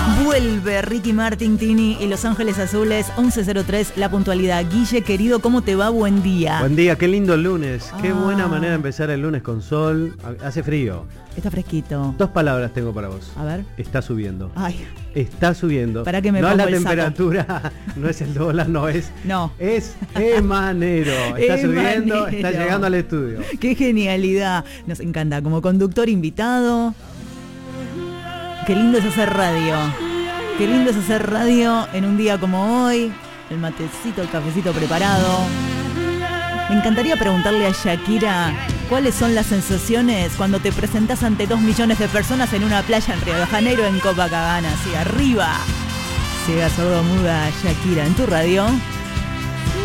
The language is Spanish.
Vuelve Ricky Martin, Tini y Los Ángeles Azules, 11:03, la puntualidad. Guille, querido, ¿cómo te va? Buen día. Buen día, qué lindo el lunes. Qué buena manera de empezar el lunes con sol. Hace frío. Está fresquito. 2 palabras tengo para vos. A ver. Está subiendo. Ay. Está subiendo. ¿Para qué me no pongo es la el temperatura, saco? no es el dólar, no es. No. Es emanero. Está subiendo, Emanero. está llegando al estudio. Qué genialidad. Nos encanta. Como conductor invitado. Qué lindo es hacer radio. Qué lindo es hacer radio en un día como hoy. El matecito, el cafecito preparado. Me encantaría preguntarle a Shakira cuáles son las sensaciones cuando te presentás ante 2 millones de personas en una playa en Río de Janeiro, en Copacabana, así arriba. Ciega, sordo, muda, Shakira, en tu radio.